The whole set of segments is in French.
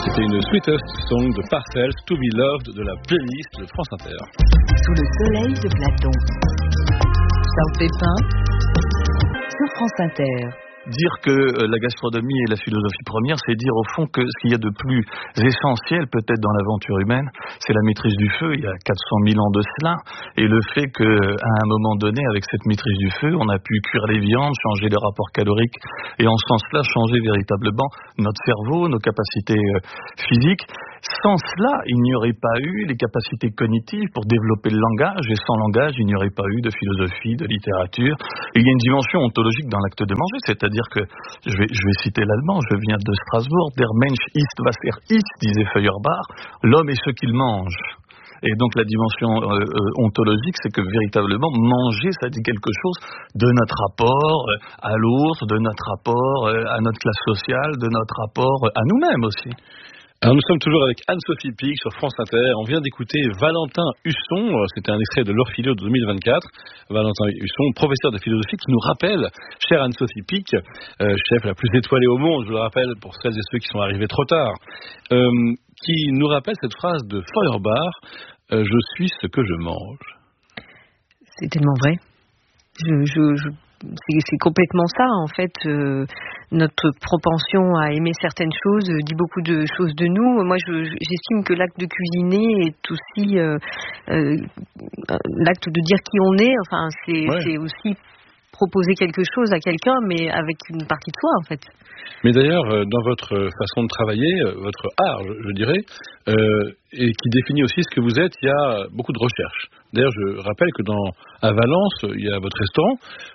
C'était une Sweetest Song de Parcells, To Be Loved, de la playlist de France Inter. Sous le soleil de Platon. Charles Pépin sur France Inter. Dire que la gastronomie est la philosophie première, c'est dire au fond que ce qu'il y a de plus essentiel peut-être dans l'aventure humaine, c'est la maîtrise du feu, il y a 400 000 ans de cela, et le fait qu'à un moment donné, avec cette maîtrise du feu, on a pu cuire les viandes, changer les rapports caloriques, et en ce sens-là, changer véritablement notre cerveau, nos capacités physiques. Sans cela, il n'y aurait pas eu les capacités cognitives pour développer le langage, et sans langage, il n'y aurait pas eu de philosophie, de littérature. Et il y a une dimension ontologique dans l'acte de manger, c'est-à-dire que, je vais citer l'allemand, je viens de Strasbourg, der Mensch isst, was isst, disait Feuerbach, l'homme est ce qu'il mange. Et donc la dimension ontologique, c'est que véritablement, manger, ça dit quelque chose de notre rapport à l'autre, de notre rapport à notre classe sociale, de notre rapport à nous-mêmes aussi. Alors nous sommes toujours avec Anne-Sophie Pic sur France Inter. On vient d'écouter Valentin Husson, c'était un extrait de l'Orphileo de 2024. Valentin Husson, professeur de philosophie, qui nous rappelle, chère Anne-Sophie Pic, chef la plus étoilée au monde, je le rappelle pour celles et ceux qui sont arrivés trop tard, qui nous rappelle cette phrase de Feuerbach, je suis ce que je mange. C'est tellement vrai. C'est complètement ça, en fait. Notre propension à aimer certaines choses dit beaucoup de choses de nous. Moi, j'estime que l'acte de cuisiner est aussi l'acte de dire qui on est. Enfin, c'est aussi proposer quelque chose à quelqu'un, mais avec une partie de soi, en fait. Mais d'ailleurs, dans votre façon de travailler, votre art, je dirais, et qui définit aussi ce que vous êtes, il y a beaucoup de recherche. D'ailleurs, je rappelle que à Valence, il y a votre restaurant,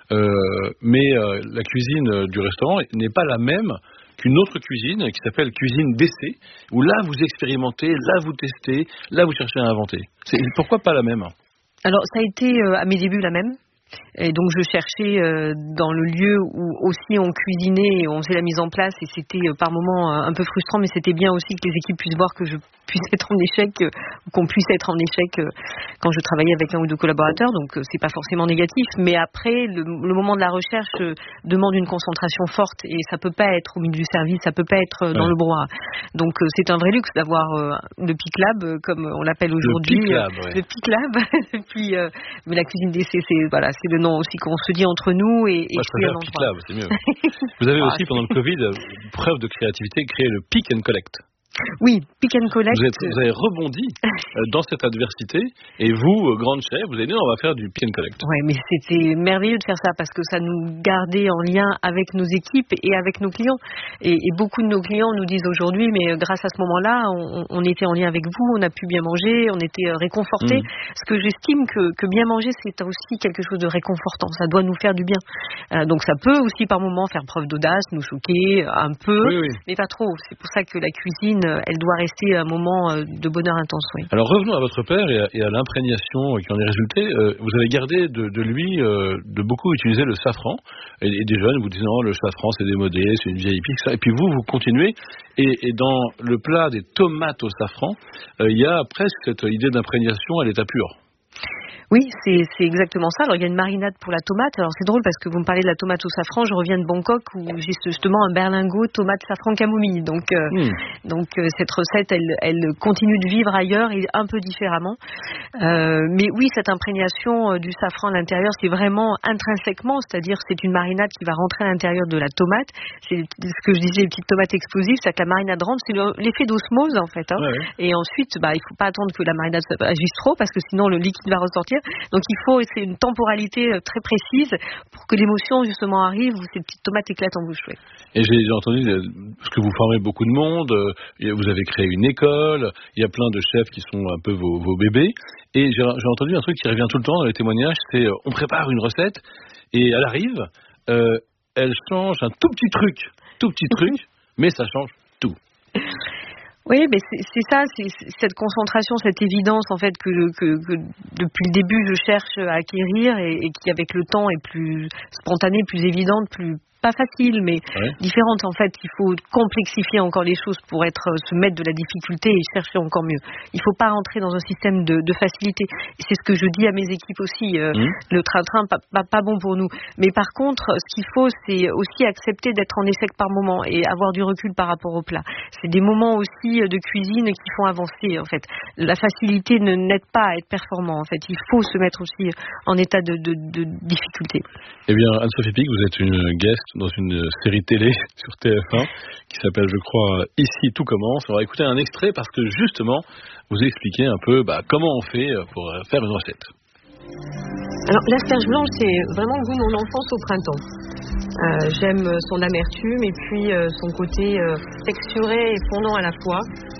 mais la cuisine du restaurant n'est pas la même qu'une autre cuisine qui s'appelle cuisine d'essai, où là, vous expérimentez, là, vous testez, là, vous cherchez à inventer. Pourquoi pas la même ? Alors, ça a été à mes débuts la même. Et donc je cherchais dans le lieu où aussi on cuisinait et on faisait la mise en place, et c'était par moments un peu frustrant, mais c'était bien aussi que les équipes puissent voir que je puisse être en échec, ou qu'on puisse être en échec quand je travaillais avec un ou deux collaborateurs, donc c'est pas forcément négatif, mais après le moment de la recherche demande une concentration forte, et ça peut pas être au milieu du service, ça peut pas être dans le brouhaha. Donc c'est un vrai luxe d'avoir le Pic Lab, comme on l'appelle aujourd'hui, le Pic Lab. Et puis mais la cuisine d'essai, c'est le nom aussi qu'on se dit entre nous. Et moi, je préfère Pic Lab, c'est mieux. Vous avez aussi, pendant le Covid, preuve de créativité, créé le Pick and Collect. Oui, Pick and Collect. Vous avez rebondi dans cette adversité, et vous, grande chef, vous avez dit on va faire du Pick and Collect. Oui, mais c'était merveilleux de faire ça, parce que ça nous gardait en lien avec nos équipes et avec nos clients. Et beaucoup de nos clients nous disent aujourd'hui, mais grâce à ce moment-là, on était en lien avec vous, on a pu bien manger, on était réconfortés. Parce que j'estime que bien manger, c'est aussi quelque chose de réconfortant. Ça doit nous faire du bien. Donc ça peut aussi par moments faire preuve d'audace, nous choquer un peu, mais pas trop. C'est pour ça que la cuisine, elle doit rester un moment de bonheur intense. Oui. Alors revenons à votre père et à l'imprégnation qui en est résultée. Vous avez gardé de lui de beaucoup utiliser le safran, et des jeunes vous disant le safran c'est démodé, c'est une vieille pique, et puis vous continuez, et dans le plat des tomates au safran, il y a presque cette idée d'imprégnation à l'état pur. Oui, c'est exactement ça. Alors il y a une marinade pour la tomate. Alors c'est drôle parce que vous me parlez de la tomate au safran. Je reviens de Bangkok où j'ai justement un berlingot tomate safran camomille. Donc cette recette, elle continue de vivre ailleurs et un peu différemment. Mais oui, cette imprégnation du safran à l'intérieur, c'est vraiment intrinsèquement, c'est-à-dire c'est une marinade qui va rentrer à l'intérieur de la tomate. C'est ce que je disais, les petites tomates explosives, c'est que la marinade rentre, c'est l'effet d'osmose en fait. Et ensuite, il faut pas attendre que la marinade agisse trop parce que sinon le liquide va ressortir. Donc c'est une temporalité très précise pour que l'émotion justement arrive où ces petites tomates éclatent en bouche. Oui. Et j'ai entendu parce que vous formez beaucoup de monde, vous avez créé une école, il y a plein de chefs qui sont un peu vos bébés, et j'ai entendu un truc qui revient tout le temps dans les témoignages, c'est on prépare une recette et elle arrive, elle change un tout petit truc, mais ça change tout. Oui, mais c'est ça, c'est cette concentration, cette évidence en fait que depuis le début je cherche à acquérir et qui avec le temps est plus spontanée, plus évidente, plus pas facile, mais différente en fait. Il faut complexifier encore les choses pour se mettre de la difficulté et chercher encore mieux. Il faut pas rentrer dans un système de facilité. Et c'est ce que je dis à mes équipes aussi. Le train-train, pas bon pour nous. Mais par contre, ce qu'il faut, c'est aussi accepter d'être en échec par moment et avoir du recul par rapport au plat. C'est des moments aussi de cuisine qui font avancer en fait. La facilité n'aide pas à être performant en fait. Il faut se mettre aussi en état de difficulté. Eh bien, Anne-Sophie Pic, vous êtes une guest dans une série télé sur TF1 qui s'appelle, je crois, Ici tout commence. On va écouter un extrait parce que justement, vous expliquez un peu comment on fait pour faire une recette. Alors, l'asperge blanche, c'est vraiment le goût de mon enfance au printemps. J'aime son amertume et puis son côté texturé et fondant à la fois.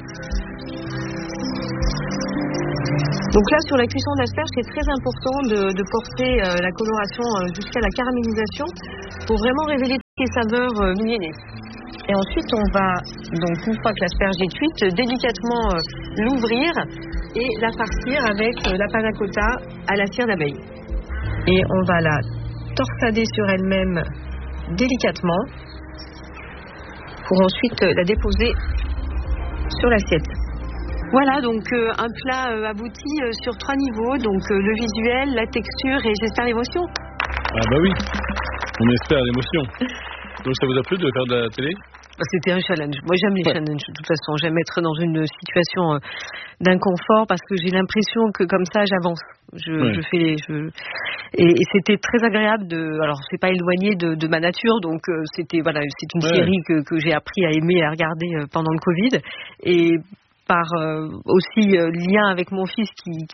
Donc là, sur la cuisson d'asperges, c'est très important de porter la coloration jusqu'à la caramélisation pour vraiment révéler toutes les saveurs miellées. Et ensuite, on va, donc une fois que l'asperge est cuite, délicatement l'ouvrir et la farcir avec la panna cotta à la cire d'abeille. Et on va la torsader sur elle-même délicatement pour ensuite la déposer sur l'assiette. Voilà, donc un plat abouti sur 3 niveaux, donc le visuel, la texture et j'espère l'émotion. Ah bah oui, on espère l'émotion. Donc ça vous a plu de faire de la télé ? C'était un challenge. Moi, j'aime les challenges, de toute façon. J'aime être dans une situation d'inconfort parce que j'ai l'impression que comme ça, j'avance. Et c'était très agréable alors, c'est pas éloigné de ma nature, donc c'est une série que j'ai appris à aimer, à regarder pendant le Covid. Et par aussi lien avec mon fils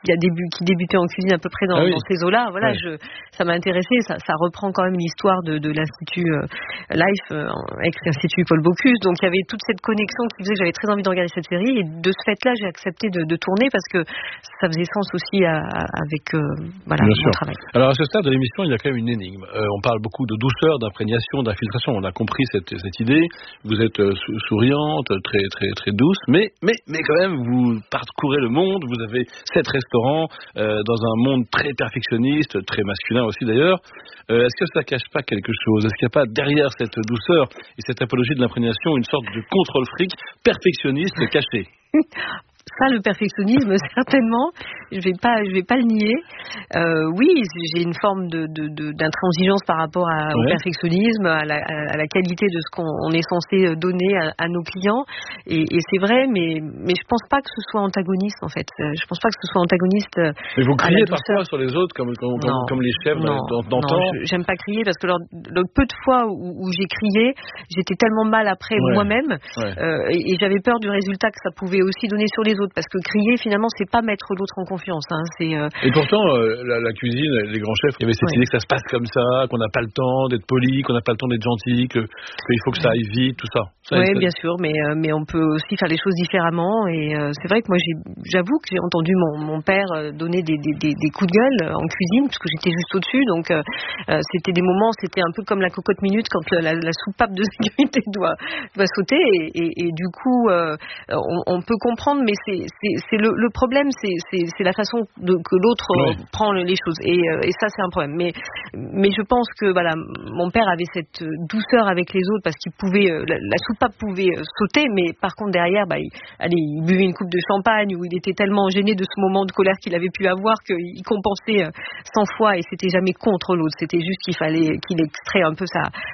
qui débutait en cuisine à peu près dans ces eaux-là. Voilà, ça m'a intéressé. Ça reprend quand même l'histoire de l'Institut Life, ex-Institut Paul Bocuse. Donc il y avait toute cette connexion qui faisait que j'avais très envie de regarder cette série. Et de ce fait-là, j'ai accepté de tourner parce que ça faisait sens aussi avec mon travail. Alors à ce stade de l'émission, il y a quand même une énigme. On parle beaucoup de douceur, d'imprégnation, d'infiltration. On a compris cette idée. Vous êtes souriante, très très très douce, mais quand même, vous parcourez le monde, vous avez 7 restaurants dans un monde très perfectionniste, très masculin aussi d'ailleurs. Est-ce que ça cache pas quelque chose ? Est-ce qu'il n'y a pas derrière cette douceur et cette apologie de l'imprégnation une sorte de contrôle fric perfectionniste caché ? Ça, le perfectionnisme, certainement, je vais pas le nier. Oui, j'ai une forme d'intransigeance par rapport au perfectionnisme, à la qualité de ce qu'on est censé donner à nos clients. Et c'est vrai, mais je pense pas que ce soit antagoniste, en fait. Je pense pas que ce soit antagoniste. Mais vous criez parfois sur les autres, comme les chefs d'antan. Non, j'aime pas crier parce que le peu de fois où j'ai crié, j'étais tellement mal après moi-même, et j'avais peur du résultat que ça pouvait aussi donner sur les autres, parce que crier finalement c'est pas mettre l'autre en confiance, hein. Et pourtant la cuisine, les grands chefs, il y avait cette idée que ça se passe comme ça, qu'on n'a pas le temps d'être poli, qu'on n'a pas le temps d'être gentil, qu'il faut que ça aille vite, tout ça. Oui, bien sûr, mais on peut aussi faire les choses différemment. Et c'est vrai que moi j'avoue que j'ai entendu mon père donner des coups de gueule en cuisine puisque j'étais juste au-dessus, donc c'était des moments, c'était un peu comme la cocotte minute quand la soupape de sécurité doit sauter, et du coup on peut comprendre, mais c'est le problème, c'est la façon que l'autre prend les choses, et ça c'est un problème. Mais je pense que voilà, mon père avait cette douceur avec les autres parce qu'il pouvait, la soupape pouvait sauter, mais par contre derrière, il buvait une coupe de champagne, ou il était tellement gêné de ce moment de colère qu'il avait pu avoir qu'il compensait 100 fois, et c'était jamais contre l'autre, c'était juste qu'il fallait qu'il extrait un peu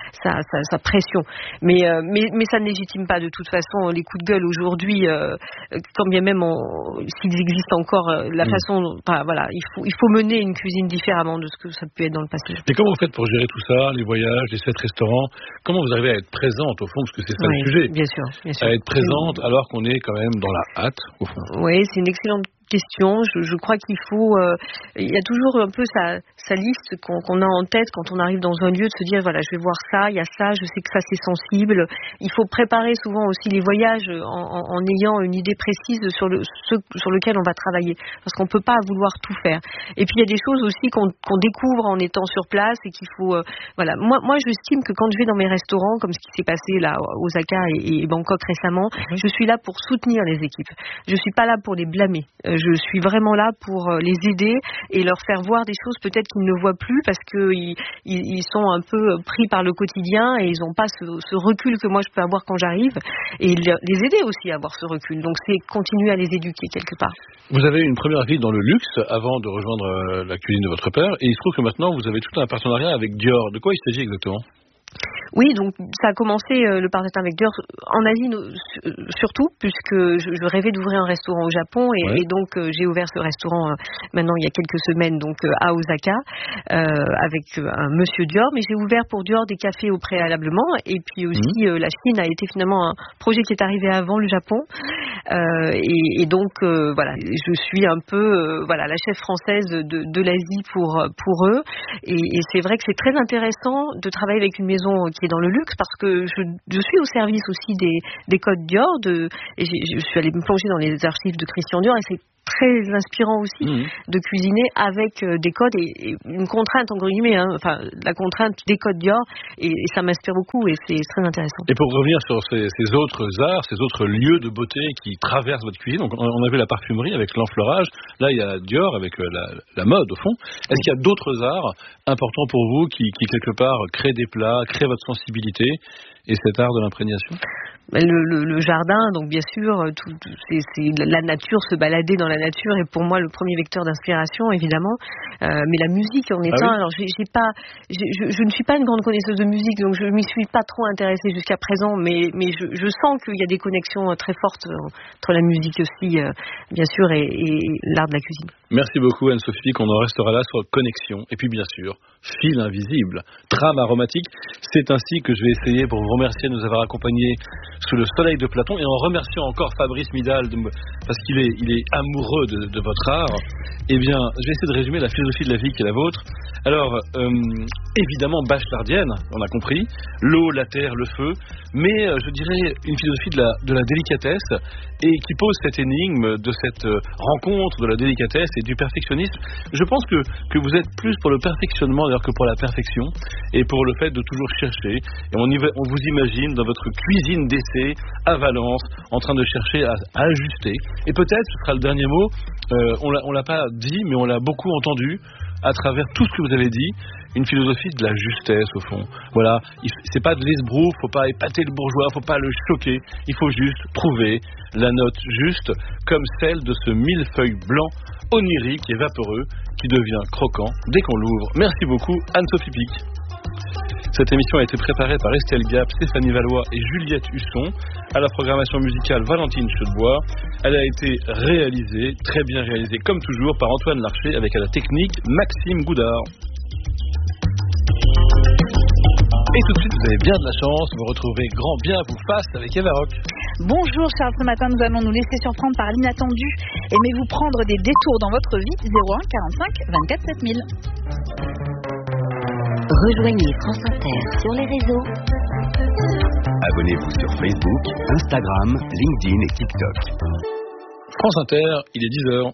sa pression. Mais ça ne légitime pas de toute façon les coups de gueule aujourd'hui, quand bien même s'ils existent encore, la façon, il faut mener une cuisine différemment de ce que ça peut être dans le passé. Et comment vous faites pour gérer tout ça, les voyages, les 7 restaurants ? Comment vous arrivez à être présente au fond, parce que c'est ça le sujet. Bien sûr. À être présente alors qu'on est quand même dans la hâte au fond. Oui, c'est une excellente question. Je crois qu'il faut, il y a toujours un peu sa liste qu'on a en tête quand on arrive dans un lieu, de se dire voilà, je vais voir ça, il y a ça, je sais que ça c'est sensible. Il faut préparer souvent aussi les voyages en ayant une idée précise sur lequel on va travailler, parce qu'on peut pas vouloir tout faire. Et puis il y a des choses aussi qu'on découvre en étant sur place, et qu'il faut voilà. Moi j'estime que quand je vais dans mes restaurants, comme ce qui s'est passé là Osaka et Bangkok récemment, je suis là pour soutenir les équipes. Je suis pas là pour les blâmer. Je suis vraiment là pour les aider et leur faire voir des choses peut-être qu'ils ne voient plus parce qu'ils sont un peu pris par le quotidien et ils n'ont pas ce recul que moi je peux avoir quand j'arrive, et les aider aussi à avoir ce recul. Donc c'est continuer à les éduquer quelque part. Vous avez une première vie dans le luxe avant de rejoindre la cuisine de votre père, et il se trouve que maintenant vous avez tout un partenariat avec Dior. De quoi il s'agit exactement ? Oui, donc ça a commencé le partenariat avec Dior en Asie surtout, puisque je rêvais d'ouvrir un restaurant au Japon et donc j'ai ouvert ce restaurant maintenant il y a quelques semaines donc à Osaka avec un monsieur Dior, mais j'ai ouvert pour Dior des cafés au préalablement, et puis aussi la Chine a été finalement un projet qui est arrivé avant le Japon et donc voilà, je suis un peu la chef française de l'Asie pour eux, et c'est vrai que c'est très intéressant de travailler avec une maison qui est dans le luxe, parce que je suis au service aussi des codes Dior, et je suis allée me plonger dans les archives de Christian Dior, et c'est très inspirant aussi de cuisiner avec des codes et une contrainte entre guillemets, la contrainte des codes Dior, et ça m'inspire beaucoup et c'est très intéressant. Et pour revenir sur ces autres arts, ces autres lieux de beauté qui traversent votre cuisine, donc on a vu la parfumerie avec l'enfleurage, là il y a Dior avec la mode au fond. Est-ce qu'il y a d'autres arts importants pour vous qui quelque part créent des plats, créent votre sensibilité et cet art de l'imprégnation? Le jardin, donc bien sûr, c'est la nature, se balader dans la nature est pour moi le premier vecteur d'inspiration, évidemment. Mais la musique en est un. Alors je ne suis pas une grande connaisseuse de musique, donc je m'y suis pas trop intéressée jusqu'à présent, mais je sens qu'il y a des connexions très fortes entre la musique aussi, bien sûr, et l'art de la cuisine. Merci beaucoup Anne-Sophie Pic, on en restera là sur connexion. Et puis bien sûr, fil invisible, trame aromatique. C'est ainsi que je vais essayer, pour vous remercier de nous avoir accompagnés sous le soleil de Platon, et en remerciant encore Fabrice Midal parce qu'il est amoureux de votre art. Eh bien, je vais essayer de résumer la philosophie de la vie qui est la vôtre. Alors, évidemment bachelardienne, on a compris, l'eau, la terre, le feu, mais je dirais une philosophie de la délicatesse, et qui pose cette énigme de cette rencontre de la délicatesse et du perfectionnisme. Je pense que vous êtes plus pour le perfectionnement d'ailleurs que pour la perfection, et pour le fait de toujours chercher. Et on vous imagine dans votre cuisine d'essai à Valence, en train de chercher à ajuster. Et peut-être, ce sera le dernier mot, on l'a pas dit, mais on l'a beaucoup entendu à travers tout ce que vous avez dit, une philosophie de la justesse au fond. Voilà, c'est pas de l'esbrouf, faut pas épater le bourgeois, faut pas le choquer, il faut juste trouver la note juste, comme celle de ce millefeuille blanc onirique et vaporeux qui devient croquant dès qu'on l'ouvre. Merci beaucoup Anne-Sophie Pic. Cette émission a été préparée par Estelle Gap, Stéphanie Valois et Juliette Husson. À la programmation musicale, Valentine Chedebois. Elle a été réalisée, très bien réalisée, comme toujours, par Antoine Larcher, avec à la technique Maxime Goudard. Et tout de suite, vous avez bien de la chance, vous retrouvez Grand Bien à vous face avec Eva Rock. Bonjour Charles, ce matin nous allons nous laisser surprendre par l'inattendu. Aimez-vous prendre des détours dans votre vie? 01 45 24 7000. Rejoignez France Inter sur les réseaux. Abonnez-vous sur Facebook, Instagram, LinkedIn et TikTok. France Inter, il est 10h.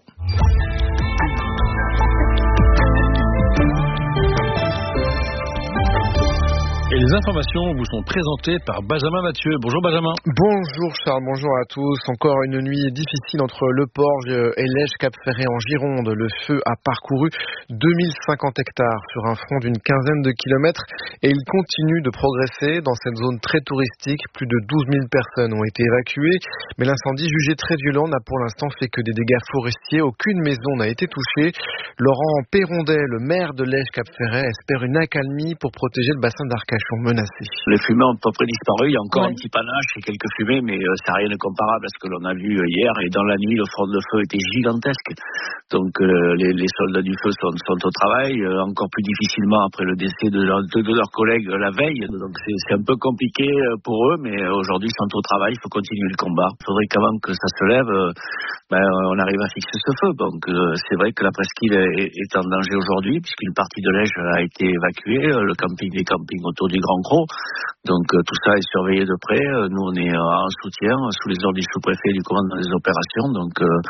Et les informations vous sont présentées par Benjamin Mathieu. Bonjour Benjamin. Bonjour Charles, bonjour à tous. Encore une nuit difficile entre Le Porge et Lège-Cap-Ferré en Gironde. Le feu a parcouru 2050 hectares sur un front d'une quinzaine de kilomètres et il continue de progresser dans cette zone très touristique. Plus de 12 000 personnes ont été évacuées, mais l'incendie jugé très violent n'a pour l'instant fait que des dégâts forestiers. Aucune maison n'a été touchée. Laurent Perrondet, le maire de Lège-Cap-Ferré, espère une accalmie pour protéger le bassin d'Arcachon menacé. Les fumées ont à peu près disparu. Il y a encore un petit panache et quelques fumées, mais ça n'a rien de comparable à ce que l'on a vu hier. Et dans la nuit, le front de feu était gigantesque. Donc les soldats du feu sont au travail, encore plus difficilement après le décès de leurs collègues la veille. Donc c'est un peu compliqué pour eux, mais aujourd'hui ils sont au travail. Il faut continuer le combat. Il faudrait qu'avant que ça se lève, on arrive à fixer ce feu. Donc c'est vrai que la presqu'île est en danger aujourd'hui, puisqu'une partie de Lège a été évacuée, les campings autour du Grand Cros. Donc tout ça est surveillé de près. Nous, on est en soutien, sous les ordres du sous-préfet et du commandant des opérations. Donc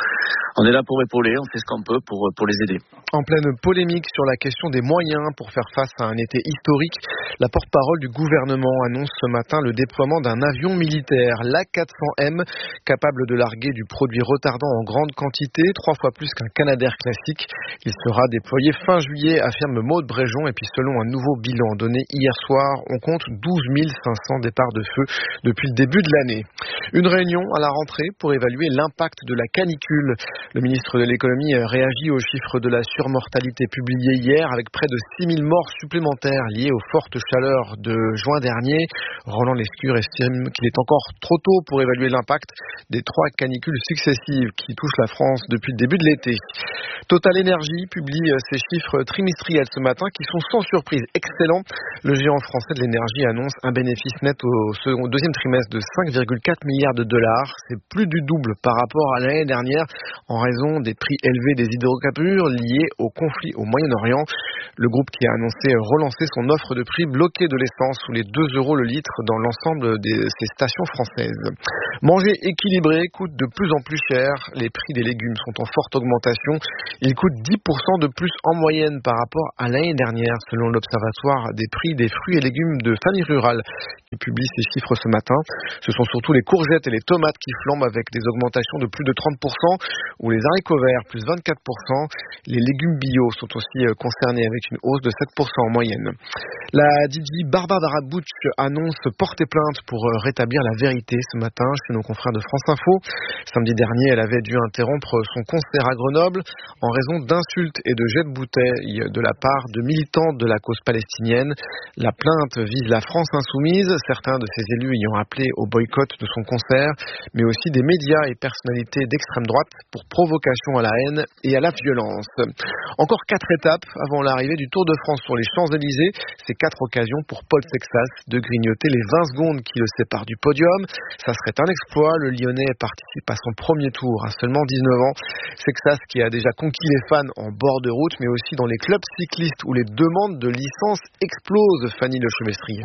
on est là pour épauler, on fait ce qu'on peut pour les aider. En pleine polémique sur la question des moyens pour faire face à un été historique, la porte-parole du gouvernement annonce ce matin le déploiement d'un avion militaire, l'A400M, capable de larguer du produit retardant en grande quantité, 3 fois plus qu'un Canadair classique. Il sera déployé fin juillet, affirme Maude Bréjon. Et puis selon un nouveau bilan donné hier soir, on compte 12 500 départs de feu depuis le début de l'année. Une réunion à la rentrée pour évaluer l'impact de la canicule. Le ministre de l'économie réagit aux chiffres de la surmortalité publiés hier, avec près de 6 000 morts supplémentaires liées aux fortes chaleurs de juin dernier. Roland Lescure estime qu'il est encore trop tôt pour évaluer l'impact des 3 canicules successives qui touchent la France depuis le début de l'été. Total Energy publie ses chiffres trimestriels ce matin qui sont sans surprise excellents. Le géant français de l'énergie annonce un bénéfice net au deuxième trimestre de 5,4 milliards de dollars. C'est plus du double par rapport à l'année dernière en raison des prix élevés des hydrocarbures liés au conflit au Moyen-Orient. Le groupe qui a annoncé relancer son offre de prix bloquée de l'essence sous les 2 € le litre dans l'ensemble de ses stations françaises. Manger équilibré coûte de plus en plus cher. Les prix des légumes sont en forte augmentation. Ils coûtent 10% de plus en moyenne par rapport à l'année dernière, selon l'Observatoire des prix des fruits et légumes de famille rurale, qui publie ces chiffres ce matin. Ce sont surtout les courgettes et les tomates qui flambent avec des augmentations de plus de 30%, ou les haricots verts, plus 24%. Les légumes bio sont aussi concernés avec une hausse de 7% en moyenne. La DJ Barbara Butch annonce porter plainte pour rétablir la vérité ce matin chez nos confrères de France Info. Samedi dernier, elle avait dû interrompre son concert à Grenoble en raison d'insultes et de jets de bouteilles de la part de militants de la cause palestinienne. La plainte vise la France insoumise, certains de ses élus ayant appelé au boycott de son concert, mais aussi des médias et personnalités d'extrême droite pour provocation à la haine et à la violence. Encore 4 étapes avant l'arrivée du Tour de France sur les Champs-Élysées. C'est 4 occasions pour Paul Sexas de grignoter les 20 secondes qui le séparent du podium. Ça serait un exploit. Le Lyonnais participe à son premier tour à seulement 19 ans. Sexas qui a déjà conquis les fans en bord de route, mais aussi dans les clubs cyclistes où les demandes de licence explosent. Fanny Lechevestre.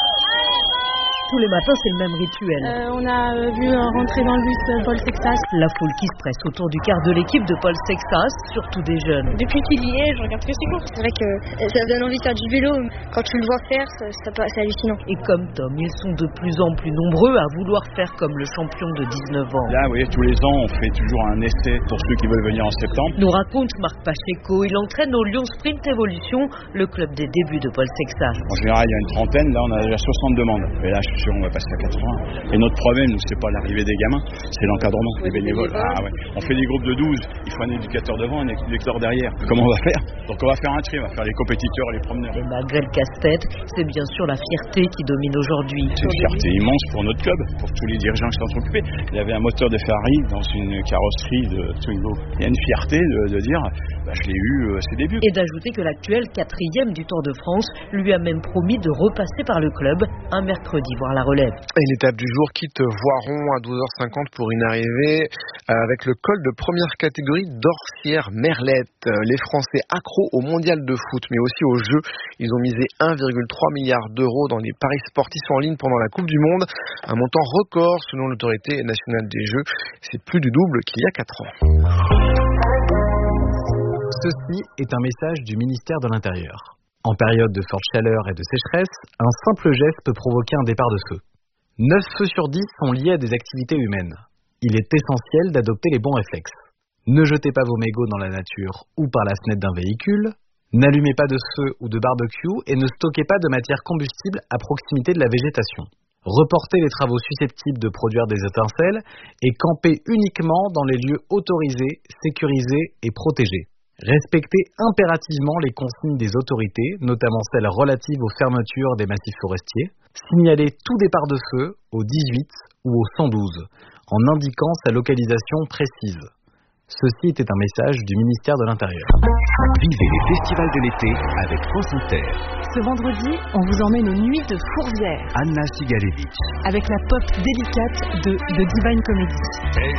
Tous les matins, c'est le même rituel. On a vu rentrer dans le bus Paul Sexas. La foule qui se presse autour du quart de l'équipe de Paul Sexas, surtout des jeunes. Depuis qu'il y est, je regarde que ses courses. C'est vrai que ça donne envie de faire du vélo. Quand tu le vois faire, c'est hallucinant. Et comme Tom, ils sont de plus en plus nombreux à vouloir faire comme le champion de 19 ans. Là, vous voyez, tous les ans, on fait toujours un essai pour ceux qui veulent venir en septembre. Nous raconte Marc Pacheco. Il entraîne au Lyon Sprint Evolution, le club des débuts de Paul Sexas. En général, il y a une trentaine. Là, on a déjà 60 demandes. Et là, je suis sûr, on va passer à 80. Et notre problème, nous, c'est pas l'arrivée des gamins, c'est l'encadrement, les bénévoles. Ah ouais. On fait des groupes de 12, il faut un éducateur devant, un éducateur derrière. Comment on va faire? Donc on va faire un tri, on va faire les compétiteurs, les promeneurs. Et malgré le casse-tête, c'est bien sûr la fierté qui domine aujourd'hui. C'est une fierté immense pour notre club, pour tous les dirigeants qui s'en sont occupés. Il y avait un moteur de Ferrari dans une carrosserie de Twingo. Il y a une fierté de dire, je l'ai eu à ses débuts. Et d'ajouter que l'actuel 4e du Tour de France lui a même promis de repasser par le club un mercredi, voir la relève. Et l'étape du jour quitte Voiron à 12h50 pour une arrivée avec le col de première catégorie d'Orsières-Merlette. Les Français accros au mondial de foot, mais aussi aux Jeux. Ils ont misé 1,3 milliard d'euros dans les paris sportifs en ligne pendant la Coupe du Monde. Un montant record selon l'autorité nationale des Jeux. C'est plus du double qu'il y a 4 ans. Ceci est un message du ministère de l'Intérieur. En période de forte chaleur et de sécheresse, un simple geste peut provoquer un départ de feu. 9 feux sur 10 sont liés à des activités humaines. Il est essentiel d'adopter les bons réflexes. Ne jetez pas vos mégots dans la nature ou par la fenêtre d'un véhicule. N'allumez pas de feu ou de barbecue et ne stockez pas de matière combustible à proximité de la végétation. Reportez les travaux susceptibles de produire des étincelles et campez uniquement dans les lieux autorisés, sécurisés et protégés. Respectez impérativement les consignes des autorités, notamment celles relatives aux fermetures des massifs forestiers. Signalez tout départ de feu au 18 ou au 112, en indiquant sa localisation précise. Ceci était un message du ministère de l'Intérieur. Vivez les festivals de l'été avec France Inter. Ce vendredi, on vous emmène aux Nuits de Fourvière. Anna Sigalevitch. Avec la pop délicate de The Divine Comedy.